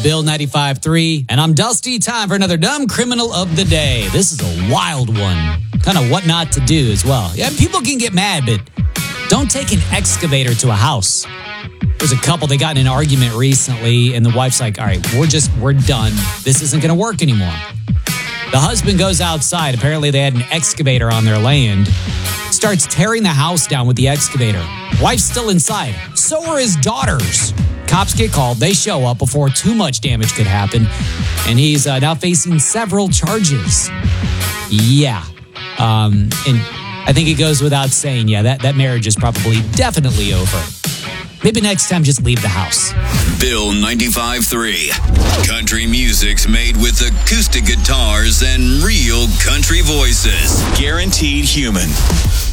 Bill 95.3, and I'm Dusty. Time for another Dumb Criminal of the Day. This is a wild one. Kind of what not to do as well. Yeah, people can get mad, but don't take an excavator to a house. There's a couple, they got in an argument recently, and the wife's like, all right, we're done. This isn't going to work anymore. The husband goes outside. Apparently, they had an excavator on their land. Starts tearing the house down with the excavator. Wife's still inside. So are his daughters. Cops get called. They show up before too much damage could happen. And he's now facing several charges. Yeah. And I think it goes without saying, that marriage is probably definitely over. Maybe next time, just leave the house. Bill 95.3. Country music's made with acoustic guitars and real country voices. Guaranteed human.